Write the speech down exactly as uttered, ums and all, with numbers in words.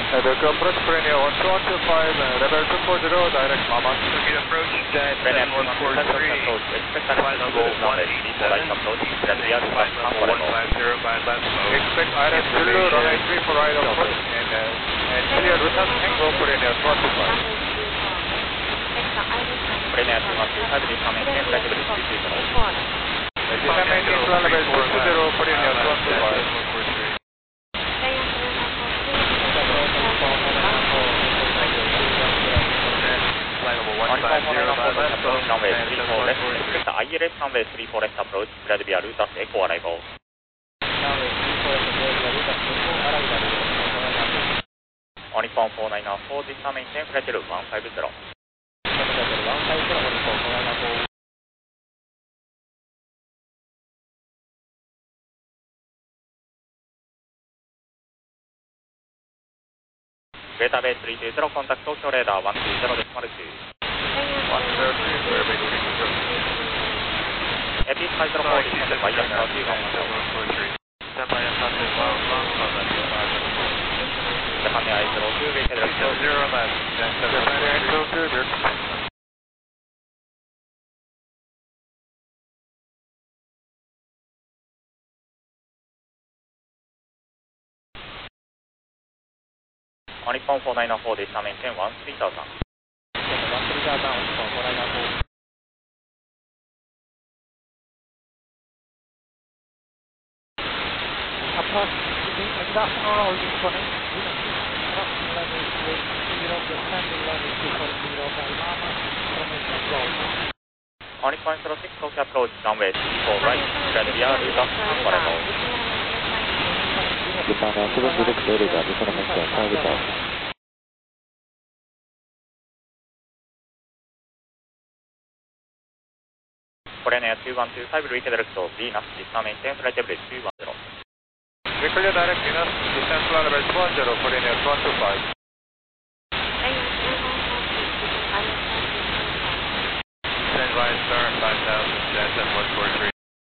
Evac approach Premier one two one two five, uh, level two four zero, direct Mama. Looking approach, Jet Premier one four three, approach, expect flight level one eighty-seven, approach, descending flight level one five zero by left slope. Expect I R S Zulu, runway three for right approach, and, uh, and clear return tango Premier two one two five. Premier two one two five, descend maintain flight level two two zero. Descend maintain flight level two two zero, Premier two one two five. Approach runway three four left, expect I L S runway three four left approach, cleared via Lutas Echo arrival. On Nippon four nine four, descend maintain flight level one five zero. Beta Bay three two zero, contact Tokyo radar one two zero decimal two. one zero three, Air Bay three two zero. A P five zero four, descended by Yamaha two one one zero. Stand by Yamaha one one contact Japan Air zero two, wait at zero zero left, Japan Air zero two, On Nippon four nine four, descend maintain one three thousand. one three thousand, on Nippon four nine four. Approach, international disconnect, level zero, descending level two four zero by Mama, information flow. On Nippon zero six, Tokyo approach, runway three four right, cleared via Lutas Echo arrival. Japan Air seven zero six, radar, descend maintain five thousand. Korean Air two one two five, redirect to Venus, descend maintain flight level two one zero. We clear direct Venus, descend flight level two one zero, Premier two one two five. Stand by start five thousand, Jet one four three.